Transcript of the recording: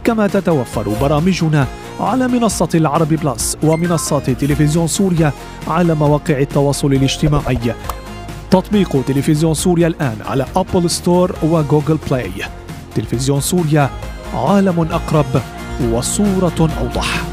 كما تتوفر برامجنا على منصة العربي بلس ومنصات تلفزيون سوريا على مواقع التواصل الاجتماعي. تطبيق تلفزيون سوريا الآن على أبل ستور وجوجل بلاي. تلفزيون سوريا، عالم أقرب وصورة أوضح.